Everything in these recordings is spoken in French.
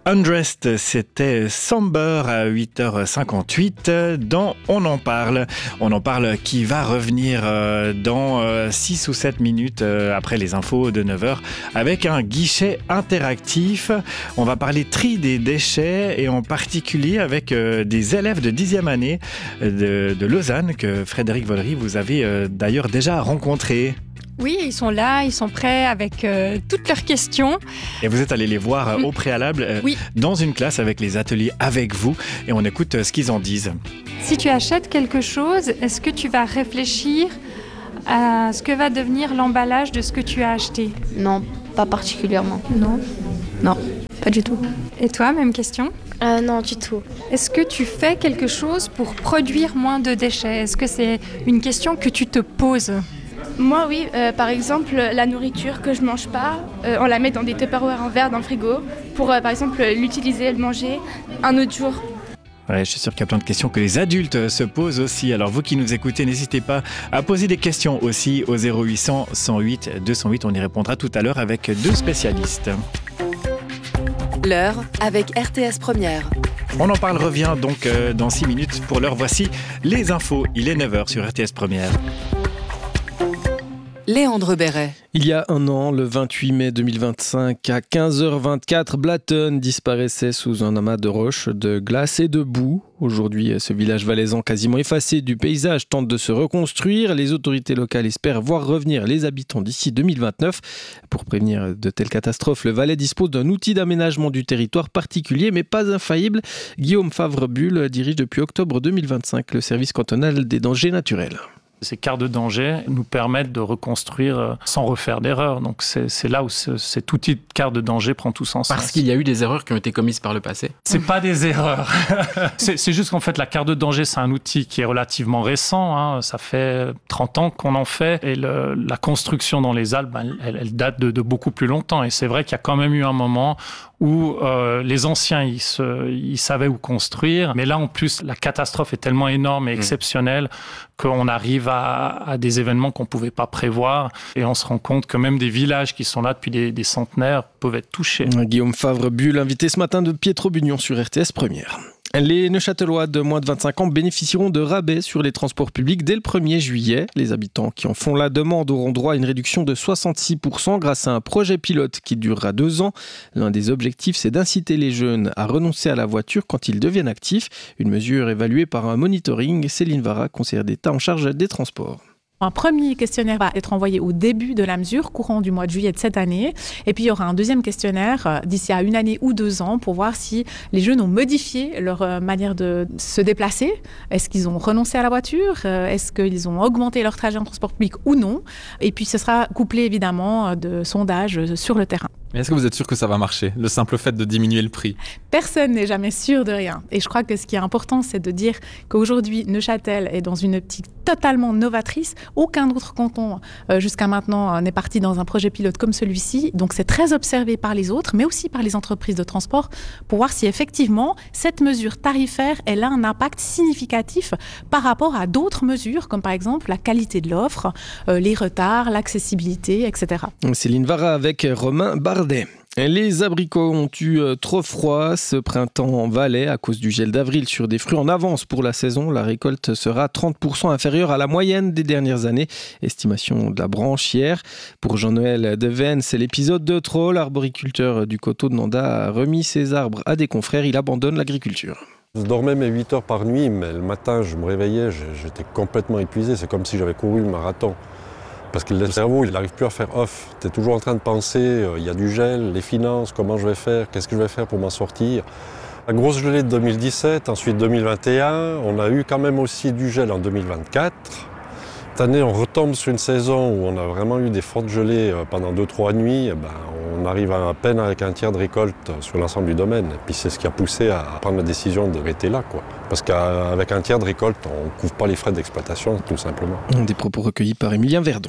Undressed, c'était Somber à 8h58 dans On en parle. On en parle qui va revenir dans 6 ou 7 minutes après les infos de 9h avec un guichet interactif. On va parler tri des déchets et en particulier avec des élèves de 10e année de Lausanne que Frédéric Vollery, vous avez d'ailleurs déjà rencontré. Oui, ils sont là, ils sont prêts avec toutes leurs questions. Et vous êtes allé les voir au préalable dans une classe avec les ateliers avec vous et on écoute ce qu'ils en disent. Si tu achètes quelque chose, est-ce que tu vas réfléchir à ce que va devenir l'emballage de ce que tu as acheté ? Non, pas particulièrement. Non, pas du tout. Et toi, même question ? Non, du tout. Est-ce que tu fais quelque chose pour produire moins de déchets ? Est-ce que c'est une question que tu te poses ? Moi, oui. Par exemple, la nourriture que je mange pas, on la met dans des Tupperware en verre dans le frigo pour, par exemple, l'utiliser, le manger un autre jour. Ouais, je suis sûr qu'il y a plein de questions que les adultes se posent aussi. Alors vous qui nous écoutez, n'hésitez pas à poser des questions aussi au 0800 108 208. On y répondra tout à l'heure avec 2 spécialistes. L'heure avec RTS Première. On en parle revient donc dans 6 minutes. Pour l'heure, voici les infos. Il est 9h sur RTS Première. Léandre Béret. Il y a un an, le 28 mai 2025, à 15h24, Blatten disparaissait sous un amas de roches, de glace et de boue. Aujourd'hui, ce village valaisan quasiment effacé du paysage tente de se reconstruire. Les autorités locales espèrent voir revenir les habitants d'ici 2029. Pour prévenir de telles catastrophes, le Valais dispose d'un outil d'aménagement du territoire particulier, mais pas infaillible. Guillaume Favre-Bulle dirige depuis octobre 2025 le service cantonal des dangers naturels. Ces cartes de danger nous permettent de reconstruire sans refaire d'erreurs. Donc c'est là où cet outil de carte de danger prend tout son sens. Parce qu'il y a eu des erreurs qui ont été commises par le passé. C'est pas des erreurs. c'est juste qu'en fait, la carte de danger, c'est un outil qui est relativement récent. Hein. Ça fait 30 ans qu'on en fait. Et la construction dans les Alpes, elle date de beaucoup plus longtemps. Et c'est vrai qu'il y a quand même eu un moment où les anciens, ils savaient où construire. Mais là, en plus, la catastrophe est tellement énorme et exceptionnelle qu'on arrive à des événements qu'on ne pouvait pas prévoir. Et on se rend compte que même des villages qui sont là depuis des centenaires peuvent être touchés. Guillaume Favre-Bulle, invité ce matin de Pietro Bugnon sur RTS Première. Les Neuchâtelois de moins de 25 ans bénéficieront de rabais sur les transports publics dès le 1er juillet. Les habitants qui en font la demande auront droit à une réduction de 66% grâce à un projet pilote qui durera 2 ans. L'un des objectifs, c'est d'inciter les jeunes à renoncer à la voiture quand ils deviennent actifs. Une mesure évaluée par un monitoring. Céline Vara, conseillère d'État en charge des transports. Un premier questionnaire va être envoyé au début de la mesure, courant du mois de juillet de cette année. Et puis, il y aura un deuxième questionnaire d'ici à 1 année ou 2 ans pour voir si les jeunes ont modifié leur manière de se déplacer. Est-ce qu'ils ont renoncé à la voiture ? Est-ce qu'ils ont augmenté leur trajet en transport public ou non ? Et puis, ce sera couplé évidemment de sondages sur le terrain. Mais est-ce que vous êtes sûr que ça va marcher, le simple fait de diminuer le prix ? Personne n'est jamais sûr de rien. Et je crois que ce qui est important, c'est de dire qu'aujourd'hui, Neuchâtel est dans une optique totalement novatrice. Aucun autre canton, jusqu'à maintenant, n'est parti dans un projet pilote comme celui-ci. Donc, c'est très observé par les autres, mais aussi par les entreprises de transport, pour voir si effectivement, cette mesure tarifaire, elle a un impact significatif par rapport à d'autres mesures, comme par exemple la qualité de l'offre, les retards, l'accessibilité, etc. Céline Vara avec Romain Bardet. Les abricots ont eu trop froid ce printemps en Valais à cause du gel d'avril sur des fruits en avance pour la saison. La récolte sera 30% inférieure à la moyenne des dernières années. Estimation de la branche hier. Pour Jean-Noël Deven, c'est l'épisode de trop. L'arboriculteur du coteau de Nanda a remis ses arbres à des confrères. Il abandonne l'agriculture. Je dormais mes 8 heures par nuit, mais le matin, je me réveillais, j'étais complètement épuisé. C'est comme si j'avais couru le marathon. Parce que le cerveau, il n'arrive plus à faire off. Tu es toujours en train de penser, il y a du gel, les finances, comment je vais faire, qu'est-ce que je vais faire pour m'en sortir. La grosse gelée de 2017, ensuite 2021, on a eu quand même aussi du gel en 2024. Cette année, on retombe sur une saison où on a vraiment eu des fortes gelées pendant 2-3 nuits. On arrive à peine avec un tiers de récolte sur l'ensemble du domaine. Et puis c'est ce qui a poussé à prendre la décision d'arrêter là, quoi. Parce qu'avec un tiers de récolte, on ne couvre pas les frais d'exploitation, tout simplement. Des propos recueillis par Émilien Verdon.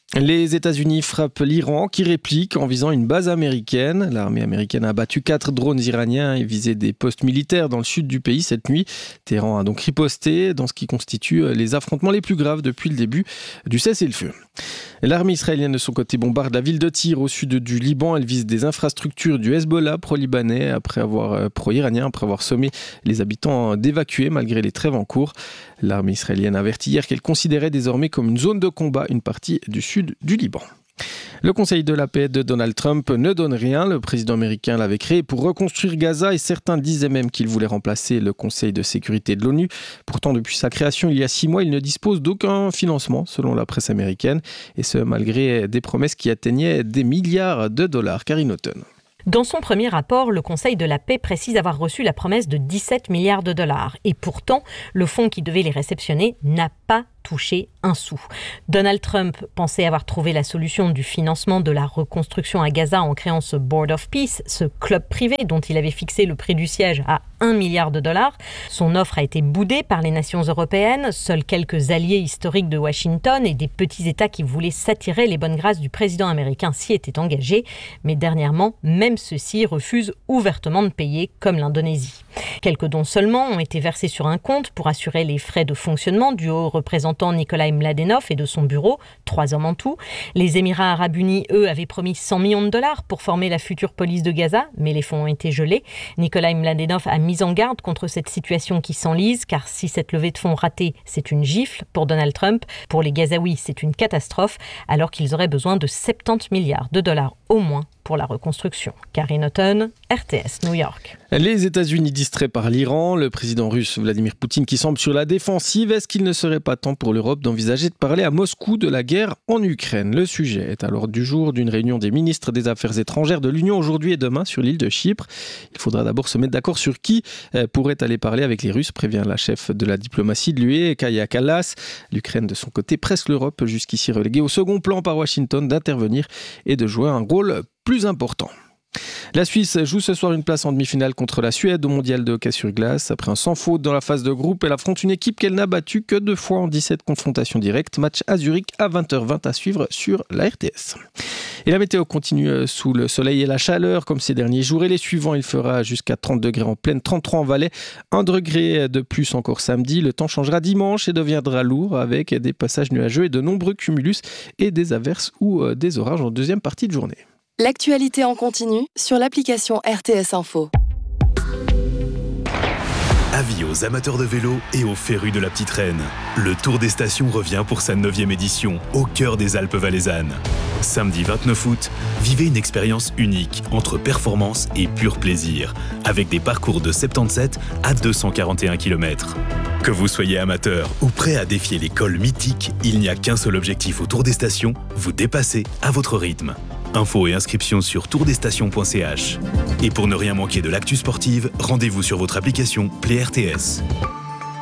Les États-Unis frappent l'Iran qui réplique en visant une base américaine. L'armée américaine a abattu 4 drones iraniens et visé des postes militaires dans le sud du pays cette nuit. Téhéran a donc riposté dans ce qui constitue les affrontements les plus graves depuis le début du cessez-le-feu. L'armée israélienne de son côté bombarde la ville de Tyr au sud du Liban. Elle vise des infrastructures du Hezbollah pro-libanais pro-iranien après avoir sommé les habitants d'évacuer malgré les trêves en cours. L'armée israélienne a averti hier qu'elle considérait désormais comme une zone de combat une partie du sud du Liban. Le Conseil de la paix de Donald Trump ne donne rien. Le président américain l'avait créé pour reconstruire Gaza et certains disaient même qu'il voulait remplacer le Conseil de sécurité de l'ONU. Pourtant, depuis sa création il y a 6 mois, il ne dispose d'aucun financement selon la presse américaine. Et ce, malgré des promesses qui atteignaient des milliards de dollars. Karine Auton. Dans son premier rapport, le Conseil de la paix précise avoir reçu la promesse de 17 milliards de dollars. Et pourtant, le fonds qui devait les réceptionner n'a pas touché un sou. Donald Trump pensait avoir trouvé la solution du financement de la reconstruction à Gaza en créant ce Board of Peace, ce club privé dont il avait fixé le prix du siège à 1 milliard de dollars. Son offre a été boudée par les nations européennes. Seuls quelques alliés historiques de Washington et des petits États qui voulaient s'attirer les bonnes grâces du président américain s'y étaient engagés. Mais dernièrement, même ceux-ci refusent ouvertement de payer, comme l'Indonésie. Quelques dons seulement ont été versés sur un compte pour assurer les frais de fonctionnement du haut représentant Nikolai Mladenov et de son bureau, 3 hommes en tout. Les Émirats arabes unis, eux, avaient promis 100 millions de dollars pour former la future police de Gaza, mais les fonds ont été gelés. Nikolai Mladenov a mis en garde contre cette situation qui s'enlise, car si cette levée de fonds ratée, c'est une gifle pour Donald Trump, pour les Gazaouis, c'est une catastrophe, alors qu'ils auraient besoin de 70 milliards de dollars au moins pour la reconstruction. Karine Auton, RTS, New York. Les États-Unis distraits par l'Iran, le président russe Vladimir Poutine qui semble sur la défensive. Est-ce qu'il ne serait pas temps pour l'Europe d'envisager de parler à Moscou de la guerre en Ukraine ? Le sujet est à l'ordre du jour d'une réunion des ministres des Affaires étrangères de l'Union aujourd'hui et demain sur l'île de Chypre. Il faudra d'abord se mettre d'accord sur qui pourrait aller parler avec les Russes, prévient la chef de la diplomatie de l'UE, Kaja Kallas. L'Ukraine de son côté presse l'Europe, jusqu'ici reléguée au second plan par Washington, d'intervenir et de jouer un rôle plus important. La Suisse joue ce soir une place en demi-finale contre la Suède au mondial de hockey sur glace. Après un sans faute dans la phase de groupe, elle affronte une équipe qu'elle n'a battue que 2 fois en 17 confrontations directes. Match à Zurich à 20h20 à suivre sur la RTS. Et la météo continue sous le soleil et la chaleur comme ces derniers jours. Et les suivants, il fera jusqu'à 30 degrés en plaine, 33 en Valais, 1 degré de plus encore samedi. Le temps changera dimanche et deviendra lourd avec des passages nuageux et de nombreux cumulus et des averses ou des orages en deuxième partie de journée. L'actualité en continu sur l'application RTS Info. Avis aux amateurs de vélo et aux férus de la petite reine. Le Tour des Stations revient pour sa 9e édition, au cœur des Alpes valaisannes. Samedi 29 août, vivez une expérience unique entre performance et pur plaisir, avec des parcours de 77 à 241 km. Que vous soyez amateur ou prêt à défier les cols mythiques, il n'y a qu'un seul objectif au Tour des Stations, vous dépasser à votre rythme. Infos et inscriptions sur tourdesstations.ch. Et pour ne rien manquer de l'actu sportive, rendez-vous sur votre application Play RTS.